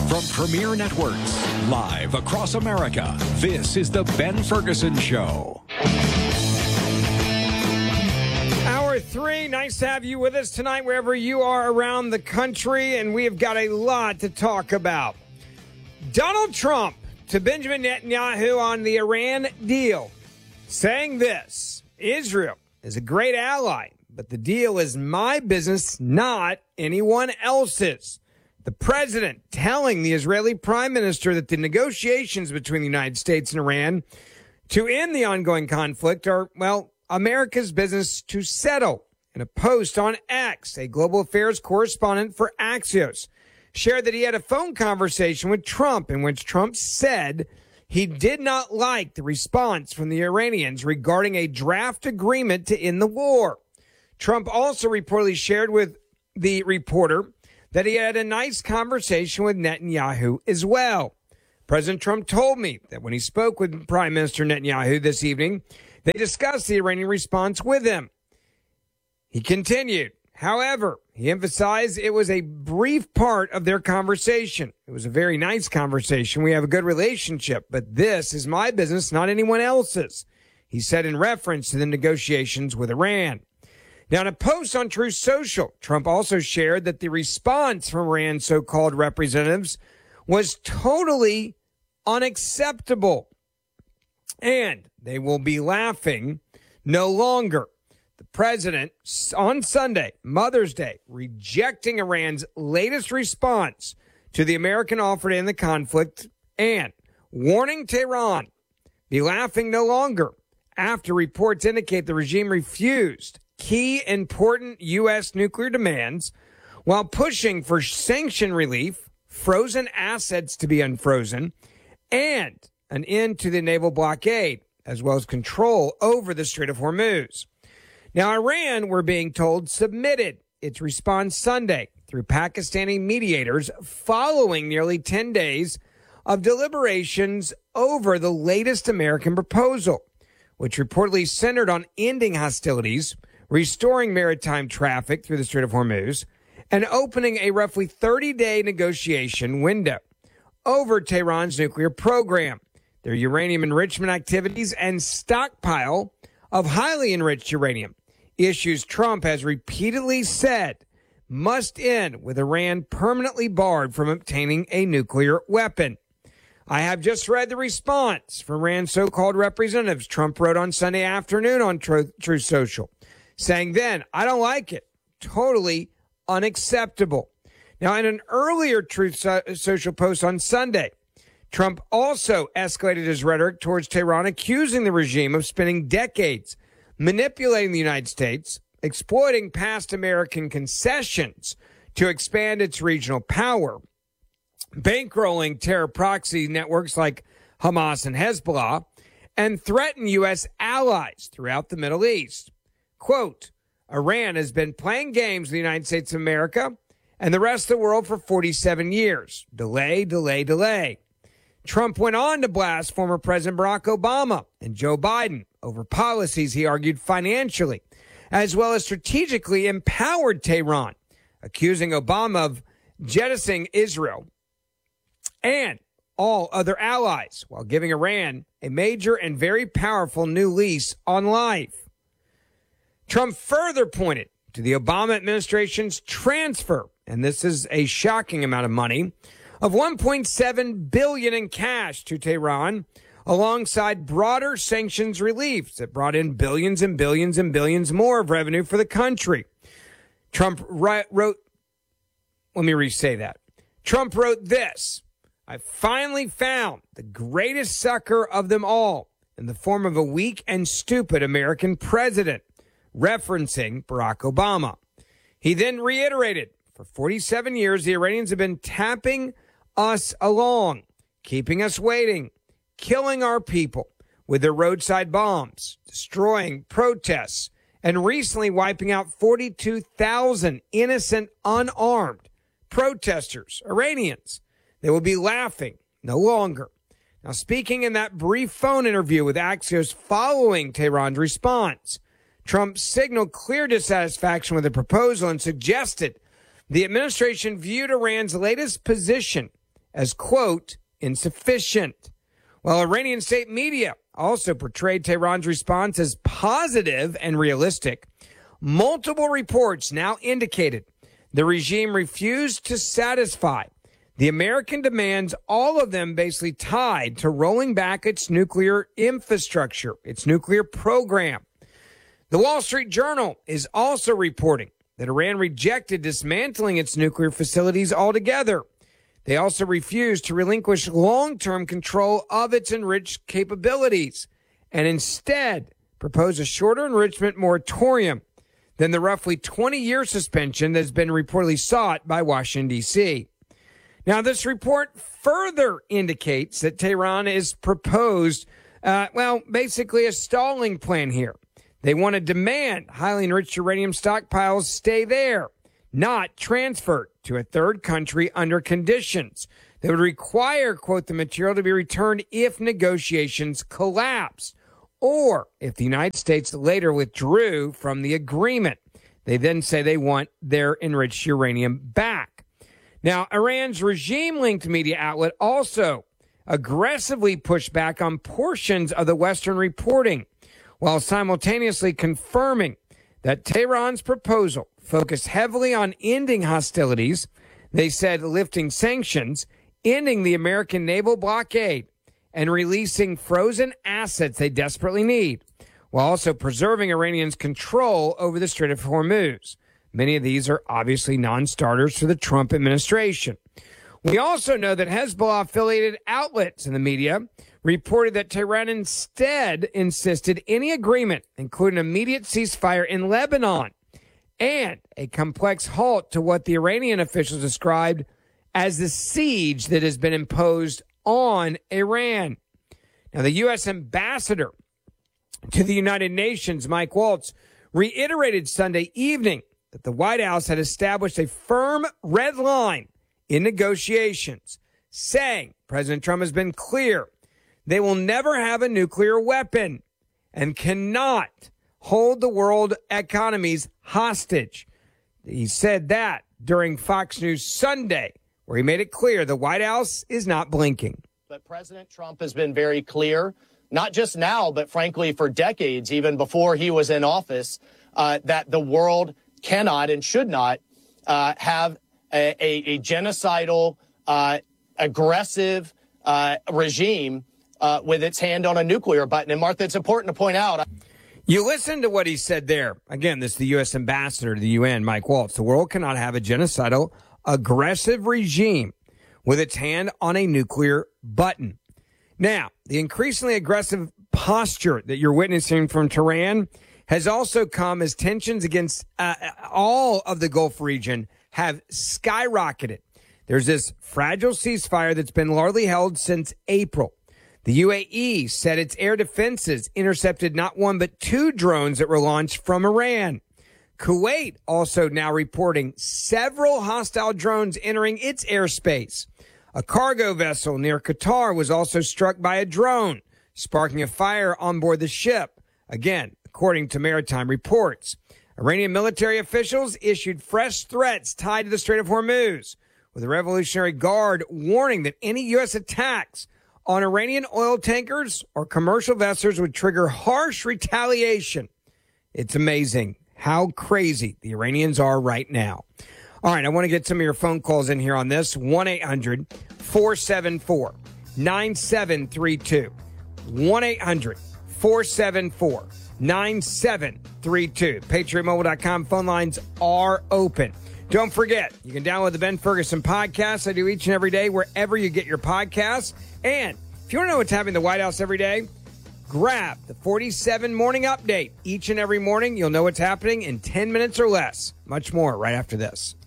From Premier Networks, live across America, this is The Ben Ferguson Show. Hour 3, nice to have you with us tonight wherever you are around the country, and we have got a lot to talk about. Donald Trump to Benjamin Netanyahu on the Iran deal, saying this: Israel is a great ally, but the deal is my business, not anyone else's. The president telling the Israeli prime minister that the negotiations between the United States and Iran to end the ongoing conflict are, well, America's business to settle. In a post on X, a global affairs correspondent for Axios shared that he had a phone conversation with Trump in which Trump said he did not like the response from the Iranians regarding a draft agreement to end the war. Trump also reportedly shared with the reporter that he had a nice conversation with Netanyahu as well. President Trump told me that when he spoke with Prime Minister Netanyahu this evening, they discussed the Iranian response with him. He continued, however, he emphasized it was a brief part of their conversation. It was a very nice conversation. We have a good relationship, but this is my business, not anyone else's, he said in reference to the negotiations with Iran. Now, in a post on Truth Social, Trump also shared that the response from Iran's so-called representatives was totally unacceptable, and they will be laughing no longer. The president, on Sunday, Mother's Day, rejecting Iran's latest response to the American offer to end the conflict and warning Tehran, be laughing no longer, after reports indicate the regime refused key important U.S. nuclear demands while pushing for sanction relief, frozen assets to be unfrozen, and an end to the naval blockade, as well as control over the Strait of Hormuz. Now, Iran, we're being told, submitted its response Sunday through Pakistani mediators following nearly 10 days of deliberations over the latest American proposal, which reportedly centered on ending hostilities, restoring maritime traffic through the Strait of Hormuz, and opening a roughly 30-day negotiation window over Tehran's nuclear program, their uranium enrichment activities, and stockpile of highly enriched uranium, issues Trump has repeatedly said must end with Iran permanently barred from obtaining a nuclear weapon. I have just read the response from Iran's so-called representatives, Trump wrote on Sunday afternoon on Truth Social, saying then, I don't like it. Totally unacceptable. Now, in an earlier Truth Social post on Sunday, Trump also escalated his rhetoric towards Tehran, accusing the regime of spending decades manipulating the United States, exploiting past American concessions to expand its regional power, bankrolling terror proxy networks like Hamas and Hezbollah, and threaten U.S. allies throughout the Middle East. Quote, Iran has been playing games with the United States of America and the rest of the world for 47 years. Delay, delay, delay. Trump went on to blast former President Barack Obama and Joe Biden over policies he argued financially, as well as strategically empowered Tehran, accusing Obama of jettisoning Israel and all other allies while giving Iran a major and very powerful new lease on life. Trump further pointed to the Obama administration's transfer, and this is a shocking amount of money, of $1.7 billion in cash to Tehran, alongside broader sanctions reliefs that brought in billions and billions and billions more of revenue for the country. Trump wrote, let me re-say that. Trump wrote this: I finally found the greatest sucker of them all in the form of a weak and stupid American president, referencing Barack Obama. He then reiterated, for 47 years, the Iranians have been tapping us along, keeping us waiting, killing our people with their roadside bombs, destroying protests, and recently wiping out 42,000 innocent, unarmed protesters, Iranians. They will be laughing no longer. Now, speaking in that brief phone interview with Axios following Tehran's response, Trump signaled clear dissatisfaction with the proposal and suggested the administration viewed Iran's latest position as, quote, insufficient. While Iranian state media also portrayed Tehran's response as positive and realistic, multiple reports now indicated the regime refused to satisfy the American demands, all of them basically tied to rolling back its nuclear infrastructure, its nuclear program. The Wall Street Journal is also reporting that Iran rejected dismantling its nuclear facilities altogether. They also refused to relinquish long-term control of its enriched capabilities and instead proposed a shorter enrichment moratorium than the roughly 20-year suspension that's been reportedly sought by Washington, D.C. Now, this report further indicates that Tehran is proposed, basically a stalling plan here. They want to demand highly enriched uranium stockpiles stay there, not transferred to a third country under conditions that would require, quote, the material to be returned if negotiations collapse, or if the United States later withdrew from the agreement. They then say they want their enriched uranium back. Now, Iran's regime-linked media outlet also aggressively pushed back on portions of the Western reporting, while simultaneously confirming that Tehran's proposal focused heavily on ending hostilities. They said lifting sanctions, ending the American naval blockade, and releasing frozen assets they desperately need, while also preserving Iranians' control over the Strait of Hormuz. Many of these are obviously non-starters for the Trump administration. We also know that Hezbollah-affiliated outlets in the media reported that Tehran instead insisted any agreement, including an immediate ceasefire in Lebanon and a complex halt to what the Iranian officials described as the siege that has been imposed on Iran. Now, the U.S. ambassador to the United Nations, Mike Waltz, reiterated Sunday evening that the White House had established a firm red line in negotiations, saying President Trump has been clear they will never have a nuclear weapon and cannot hold the world economies hostage. He said that during Fox News Sunday, where he made it clear the White House is not blinking. But President Trump has been very clear, not just now, but frankly for decades, even before he was in office, that the world cannot and should not have a genocidal, aggressive regime with its hand on a nuclear button. And Martha, it's important to point out. You listen to what he said there. Again, this is the U.S. ambassador to the UN, Mike Waltz. The world cannot have a genocidal, aggressive regime with its hand on a nuclear button. Now, the increasingly aggressive posture that you're witnessing from Tehran has also come as tensions against all of the Gulf region have skyrocketed. There's this fragile ceasefire that's been largely held since April. The UAE said its air defenses intercepted not one but two drones that were launched from Iran. Kuwait also now reporting several hostile drones entering its airspace. A cargo vessel near Qatar was also struck by a drone, sparking a fire on board the ship. Again, according to maritime reports. Iranian military officials issued fresh threats tied to the Strait of Hormuz, with the Revolutionary Guard warning that any U.S. attacks on Iranian oil tankers or commercial vessels would trigger harsh retaliation. It's amazing how crazy the Iranians are right now. All right, I want to get some of your phone calls in here on this. 1-800-474-9732. 1-800-474-9732. PatriotMobile.com phone lines are open. Don't forget, you can download the Ben Ferguson podcast. I do each and every day wherever you get your podcasts. And if you want to know what's happening in the White House every day, grab the 47 morning update. Each and every morning, you'll know what's happening in 10 minutes or less. Much more right after this.